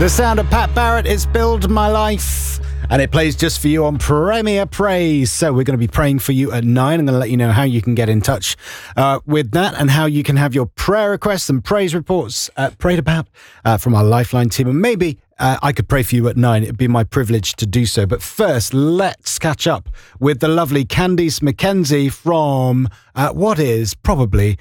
The sound of Pat Barrett is Build My Life, and it plays just for you on Premier Praise. So we're going to be praying for you at 9. I'm going to let you know how you can get in touch with that and how you can have your prayer requests and praise reports prayed about from our Lifeline team. And maybe I could pray for you at 9. It'd be my privilege to do so. But first, let's catch up with the lovely Candice McKenzie from what is probably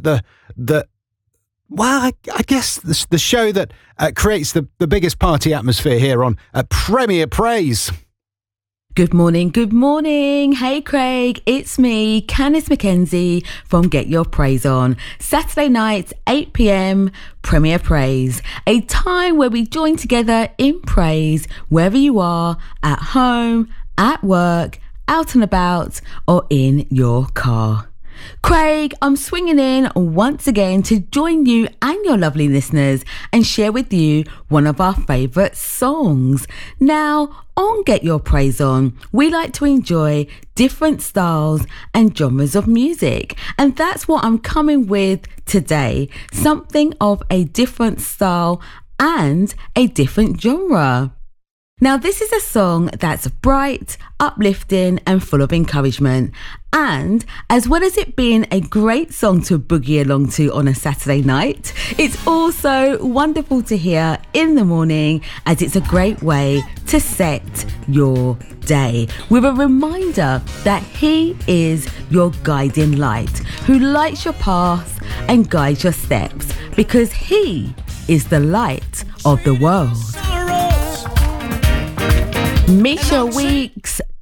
I guess the show that creates the biggest party atmosphere here on Premier Praise. Good morning, good morning. Hey Craig, it's me, Candice McKenzie from Get Your Praise On. Saturday nights, 8 p.m, Premier Praise. A time where we join together in praise, wherever you are, at home, at work, out and about, or in your car. Craig, I'm swinging in once again to join you and your lovely listeners and share with you one of our favourite songs. Now, on Get Your Praise On, we like to enjoy different styles and genres of music. And that's what I'm coming with today. Something of a different style and a different genre. Now, this is a song that's bright, uplifting and full of encouragement. And as well as it being a great song to boogie along to on a Saturday night, it's also wonderful to hear in the morning, as it's a great way to set your day with a reminder that He is your guiding light, who lights your path and guides your steps, because He is the light of the world. Misha Weeks,